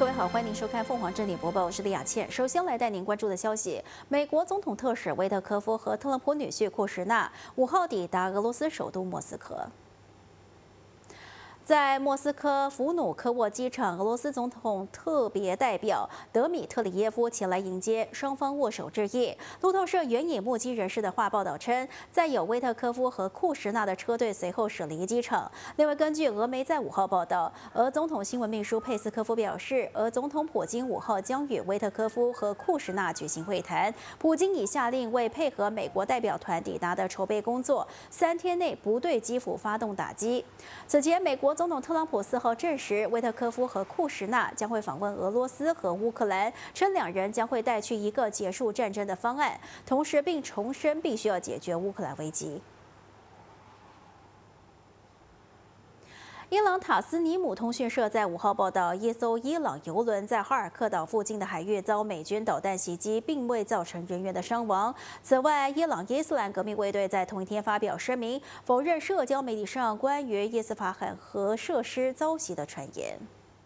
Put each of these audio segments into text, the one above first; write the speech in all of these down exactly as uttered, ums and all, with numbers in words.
各位好，欢迎您收看凤凰正点播报，我是李雅倩。首先来带您关注的消息：美国总统特使维特科夫和特朗普女婿库什纳五号抵达俄罗斯首都莫斯科。在莫斯科弗努科沃机场，俄罗斯总统特别代表德米特里耶夫前来迎接，双方握手致意。路透社援引目击人士的话报道称，载有维特科夫和库什纳的车队随后驶离机场。另外，根据俄媒在五号报道，俄总统新闻秘书佩斯科夫表示，俄总统普京五号将与维特科夫和库什纳举行会谈。普京已下令为配合美国代表团抵达的筹备工作，三天内不对基辅发动打击。此前，美国总统特朗普四号证实，维特科夫和库什纳将会访问俄罗斯和乌克兰，称两人将会带去一个结束战争的方案，同时并重申必须要解决乌克兰危机。伊朗塔斯尼姆通讯社在五号报道，一艘伊朗油轮在哈尔克岛附近的海域遭美军导弹袭击，并未造成人员的伤亡。此外，伊朗伊斯兰革命卫队在同一天发表声明，否认社交媒体上关于伊斯法罕核设施遭袭的传言。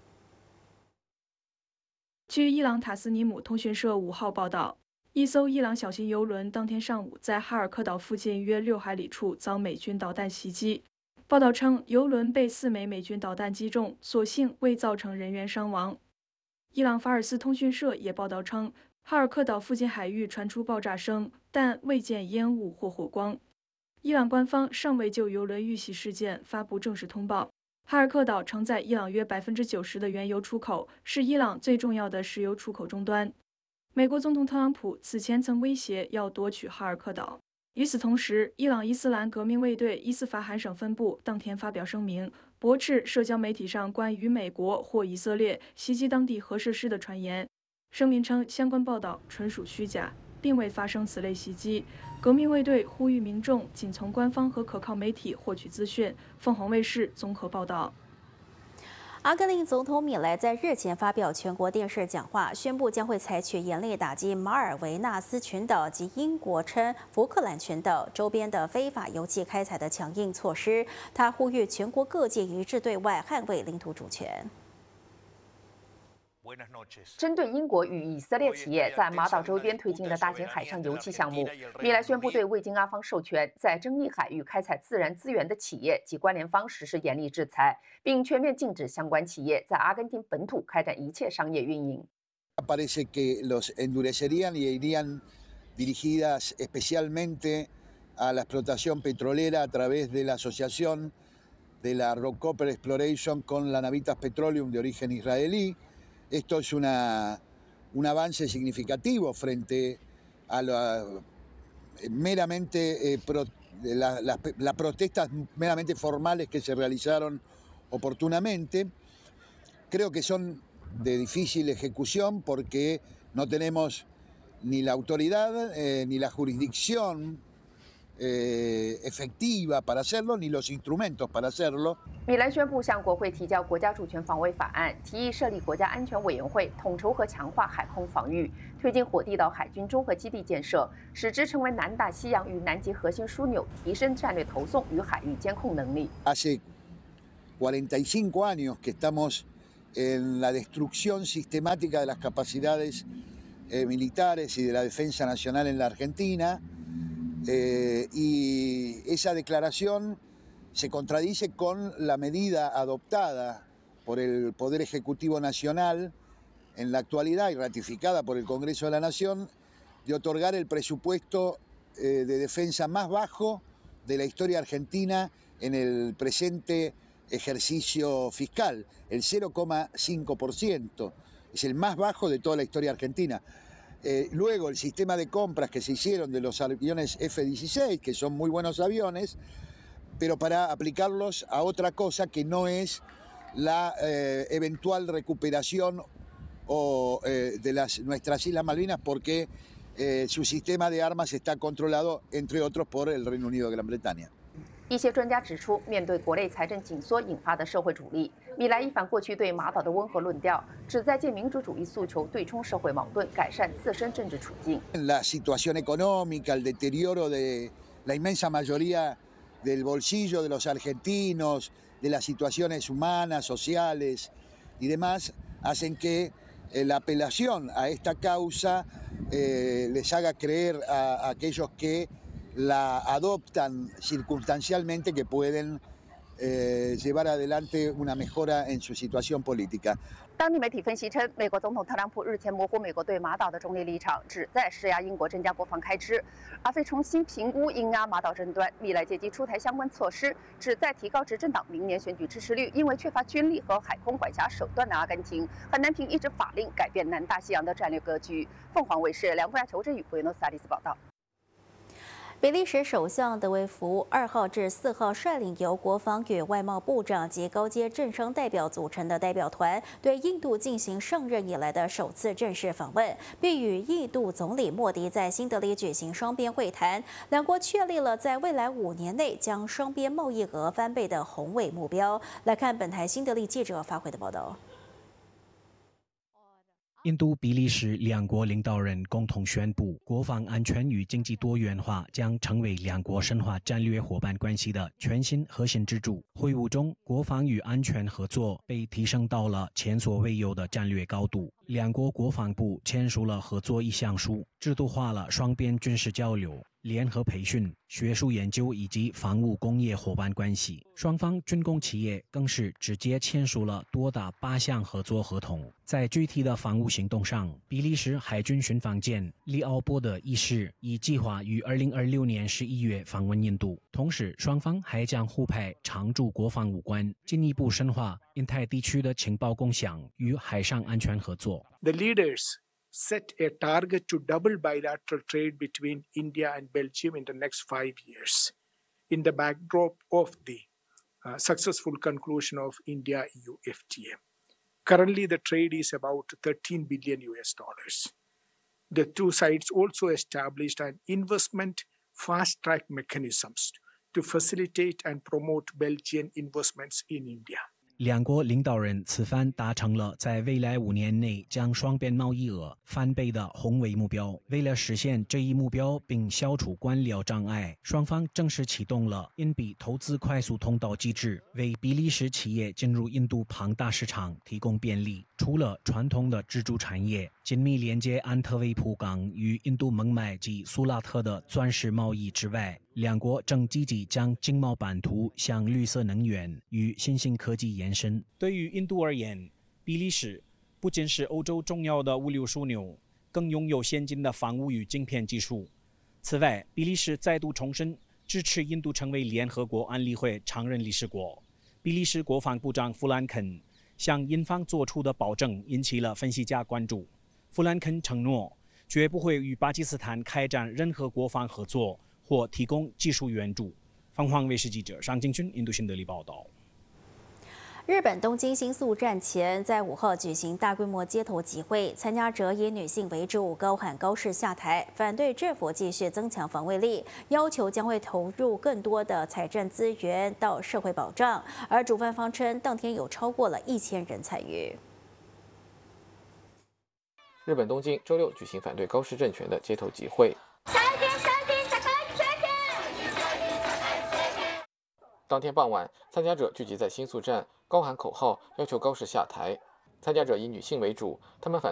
据伊朗塔斯尼姆通讯社五号报道，一艘伊朗小型油轮当天上午在哈尔克岛附近约六海里处遭美军导弹袭击。报道称，油轮被四枚美军导弹击中，所幸未造成人员伤亡。伊朗法尔斯通讯社也报道称，哈尔克岛附近海域传出爆炸声，但未见烟雾或火光。伊朗官方尚未就油轮遇袭事件发布正式通报。哈尔克岛承载伊朗约百分之九十的原油出口，是伊朗最重要的石油出口终端。美国总统特朗普此前曾威胁要夺取哈尔克岛。与此同时，伊朗伊斯兰革命卫队伊斯法罕省分部当天发表声明，驳斥社交媒体上关于美国或以色列袭击当地核设施的传言。声明称，相关报道纯属虚假，并未发生此类袭击。革命卫队呼吁民众仅从官方和可靠媒体获取资讯。凤凰卫视综合报道。 阿根廷总统米莱在日前发表全国电视讲话，宣布将会采取严厉打击马尔维纳斯群岛及英国称福克兰群岛周边的非法油气开采的强硬措施。他呼吁全国各界一致对外，捍卫领土主权。 针对英国与以色列企业在马岛周边推进的大型海上油气项目，米莱宣布对未经阿方授权在争议海域开采自然资源的企业及关联方实施严厉制裁，并全面禁止相关企业在阿根廷本土开展一切商业运营。 Parece que los endurecerían y irían dirigidas especialmente a la explotación petrolera a través de la asociación de la Rockefeller Exploration con la Navitas Petroleum de origen israelí. Esto es una, un avance significativo frente a la, meramente, eh, pro, la, la, las protestas meramente formales que se realizaron oportunamente. Creo que son de difícil ejecución porque no tenemos ni la autoridad eh, ni la jurisdicción eh, efectiva para hacerlo, ni los instrumentos para hacerlo. 米兰宣布向国会提交国家主权防卫法案，提议设立国家安全委员会，统筹和强化海空防御，推进火地岛海军综合基地建设，使之成为南大西洋与南极核心枢纽，提升战略投送与海域监控能力。 Hace cuarenta y cinco años que estamos en la destrucción sistemática de las capacidades eh, militares y de la defensa nacional en la Argentina, eh, y esa declaración se contradice con la medida adoptada por el Poder Ejecutivo Nacional en la actualidad y ratificada por el Congreso de la Nación de otorgar el presupuesto eh, de defensa más bajo de la historia argentina en el presente ejercicio fiscal, el cero coma cinco por ciento, es el más bajo de toda la historia argentina. Eh, luego el sistema de compras que se hicieron de los aviones F dieciséis, que son muy buenos aviones, pero para aplicarlos a otra cosa que no es la eh, eventual recuperación o, eh, de las, nuestras Islas Malvinas, porque eh, su sistema de armas está controlado, entre otros, por el Reino Unido de Gran Bretaña. 一些专家指出，面对国内财政紧缩引发的社会阻力，米莱一反过去对马岛的温和论调，旨在借民主主义诉求对冲社会矛盾，改善自身政治处境。 La situación económica, el deterioro de la inmensa mayoría del bolsillo de los argentinos, de las situaciones humanas, sociales y demás, hacen que eh, la apelación a esta causa eh, les haga creer a, a aquellos que la adoptan circunstancialmente que pueden eh, llevar adelante una mejora en su situación política。 当地媒体分析称，美国总统特朗普日前模糊美国对马岛的中立立场，旨在施压英国增加国防开支，而非重新评估英阿马岛争端。米莱借机出台相关措施，旨在提高执政党明年选举支持率。因为缺乏军力和海空管辖手段的阿根廷，很难凭一纸法令改变南大西洋的战略格局。凤凰卫视梁国亚、裘振宇、布宜诺斯艾利斯报道。 比利时首相德维福二号至四号率领由国防与外贸部长及高阶政商代表组成的代表团，对印度进行上任以来的首次正式访问，并与印度总理莫迪在新德里举行双边会谈。两国确立了在未来五年内将双边贸易额翻倍的宏伟目标。来看本台新德里记者发回的报道。 印度、比利时两国领导人共同宣布，国防安全与经济多元化将成为两国深化战略伙伴关系的全新核心支柱。会晤中，国防与安全合作被提升到了前所未有的战略高度。两国国防部签署了合作意向书，制度化了双边军事交流、联合培训、学术研究以及防务工业伙伴关系。双方军工企业更是直接签署了多达八项合作合同。在具体的防务行动上，比利时海军巡防舰利奥波德一世已计划于二零二六年十一月访问印度，同时双方还将互派常驻国防武官，进一步深化印太地区的情报共享与海上安全合作。 The leaders set a target to double bilateral trade between India and Belgium in the next five years, in the backdrop of the uh, successful conclusion of India-E U F T A. Currently, the trade is about thirteen billion U S dollars. The two sides also established an investment fast-track mechanisms to facilitate and promote Belgian investments in India. 两国领导人此番达成了在未来五年内将双边贸易额翻倍的宏伟目标。为了实现这一目标并消除官僚障碍，双方正式启动了印比投资快速通道机制，为比利时企业进入印度庞大市场提供便利。除了传统的支柱产业，紧密连接安特卫普港与印度孟买及苏拉特的钻石贸易之外，两国正积极将经贸版图向绿色能源与新兴科技延伸。对于印度而言，比利时不仅是欧洲重要的物流枢纽，更拥有先进的防务与晶片技术。此外，比利时再度重申支持印度成为联合国安理会常任理事国。比利时国防部长弗兰肯向印方做出的保证引起了分析家关注。弗兰肯承诺绝不会与巴基斯坦开展任何国防合作或提供技术援助。凤凰卫视记者尚敬勋印度新德里报道。 日本东京新宿站前在五号举行大规模街头集会，参加者以女性为主，高喊高市下台，反对政府继续增强防卫力，要求将会投入更多的财政资源到社会保障。而主办方称，当天有超过了一千人参与。 日本东京周六举行反对高市政权的街头集会。当天傍晚，参加者聚集在新宿站，高喊口号，要求高市下台。参加者以女性为主，他们反